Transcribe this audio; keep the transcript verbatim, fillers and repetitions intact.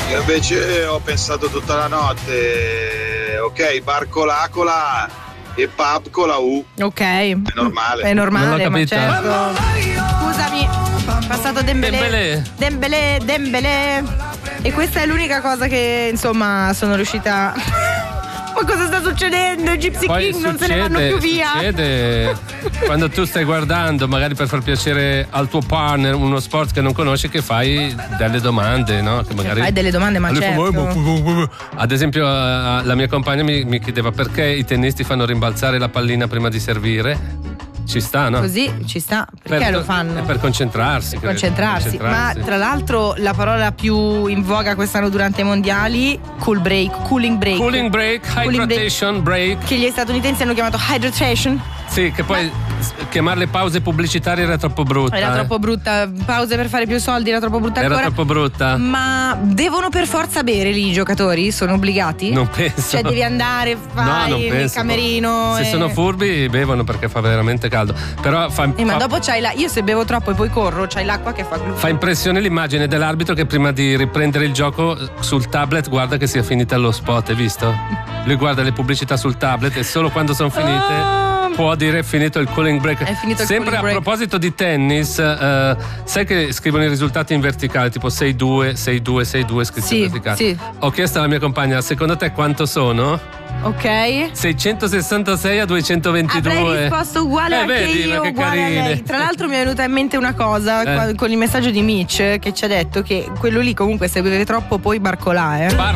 Io invece ho pensato tutta la notte, ok, bar con l'A con la e pub con la U. Ok. È normale. È normale, ma capito. certo. Scusami, passato Dembélé. Dembélé. Dembélé, Dembélé. E questa è l'unica cosa che, insomma, sono riuscita. Ma cosa sta succedendo? I Gypsy Poi King non succede, se ne vanno più via. Succede quando tu stai guardando, magari per far piacere al tuo partner, uno sport che non conosci, che fai delle domande, no? Che magari fai delle domande, ma certo. Ad esempio, eh, la mia compagna mi, mi chiedeva perché i tennisti fanno rimbalzare la pallina prima di servire. Ci sta, no? Così ci sta. Perché Per- lo fanno? Per concentrarsi. Per credo. concentrarsi. Concentrarsi. Ma tra l'altro la parola più in voga quest'anno durante i mondiali, cool break, cooling break. Cooling break, Cooling hydration break. Che gli statunitensi hanno chiamato hydration. Sì, che poi s- chiamarle pause pubblicitarie era troppo brutta. Era eh. troppo brutta. Pause per fare più soldi, era troppo brutta Era ancora. troppo brutta. Ma devono per forza bere lì i giocatori? Sono obbligati? Non penso. Cioè devi andare, fai No, non il penso. camerino. Se e... sono furbi bevono perché fa veramente caldo. Però fa, Eh, ma fa- dopo c'hai la. Io se bevo troppo e poi corro, c'hai l'acqua che fa. fa impressione l'immagine dell'arbitro che prima di riprendere il gioco sul tablet guarda che sia finita lo spot, hai visto? Lui guarda le pubblicità sul tablet e solo quando sono finite Ah. può dire è finito il cooling break. È finito il Sempre cooling a break. proposito di tennis, eh, sai che scrivono i risultati in verticale, tipo sei due, sei due, sei due scritti Sì, in verticale. sì. Ho chiesto alla mia compagna, secondo te quanto sono? Ok. seicentosessantasei a duecentoventidue. Avrei risposto uguale Eh, anche vedi, io, ma che uguale a carine. lei. Tra l'altro mi è venuta in mente una cosa Eh. qua- con il messaggio di Mitch che ci ha detto che quello lì comunque se beve troppo poi barcolà, eh. Barcolà.